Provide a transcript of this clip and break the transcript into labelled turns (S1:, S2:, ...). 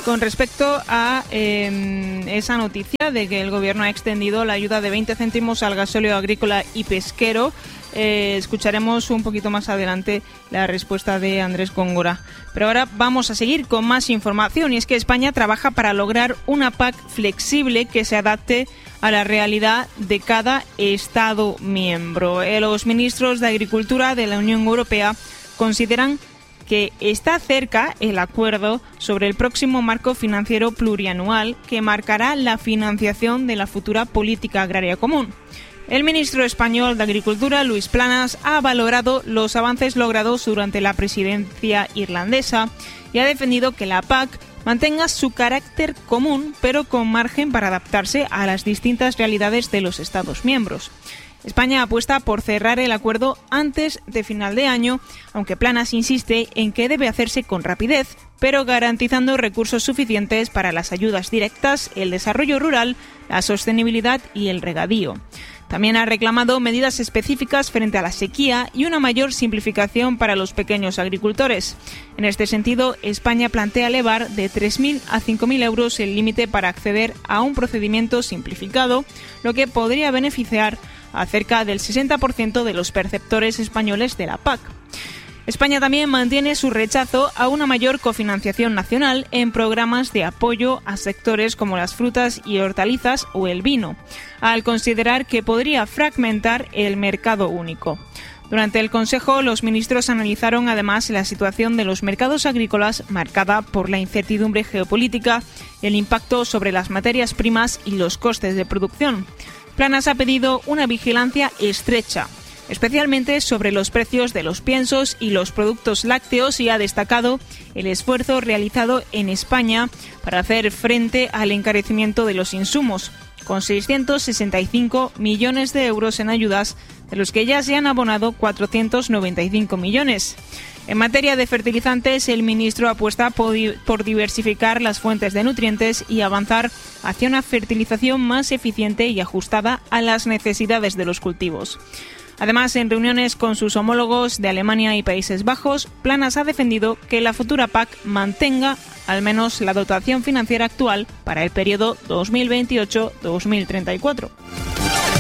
S1: con respecto a esa noticia de que el Gobierno ha extendido la ayuda de 20 céntimos al gasóleo agrícola y pesquero. Escucharemos un poquito más adelante la respuesta de Andrés Góngora. Pero ahora vamos a seguir con más información, y es que España trabaja para lograr una PAC flexible que se adapte a la realidad de cada Estado miembro. Los ministros de Agricultura de la Unión Europea consideran que está cerca el acuerdo sobre el próximo marco financiero plurianual que marcará la financiación de la futura política agraria común. El ministro español de Agricultura, Luis Planas, ha valorado los avances logrados durante la presidencia irlandesa y ha defendido que la PAC mantenga su carácter común, pero con margen para adaptarse a las distintas realidades de los Estados miembros. España apuesta por cerrar el acuerdo antes de final de año, aunque Planas insiste en que debe hacerse con rapidez, pero garantizando recursos suficientes para las ayudas directas, el desarrollo rural, la sostenibilidad y el regadío. También ha reclamado medidas específicas frente a la sequía y una mayor simplificación para los pequeños agricultores. En este sentido, España plantea elevar de 3.000 a 5.000 euros el límite para acceder a un procedimiento simplificado, lo que podría beneficiar a cerca del 60% de los perceptores españoles de la PAC. España también mantiene su rechazo a una mayor cofinanciación nacional en programas de apoyo a sectores como las frutas y hortalizas o el vino, al considerar que podría fragmentar el mercado único. Durante el Consejo, los ministros analizaron además la situación de los mercados agrícolas marcada por la incertidumbre geopolítica, el impacto sobre las materias primas y los costes de producción. Planas ha pedido una vigilancia estrecha, especialmente sobre los precios de los piensos y los productos lácteos, y ha destacado el esfuerzo realizado en España para hacer frente al encarecimiento de los insumos, con 665 millones de euros en ayudas, de los que ya se han abonado 495 millones. En materia de fertilizantes, el ministro apuesta por diversificar las fuentes de nutrientes y avanzar hacia una fertilización más eficiente y ajustada a las necesidades de los cultivos. Además, en reuniones con sus homólogos de Alemania y Países Bajos, Planas ha defendido que la futura PAC mantenga al menos la dotación financiera actual para el periodo 2028-2034.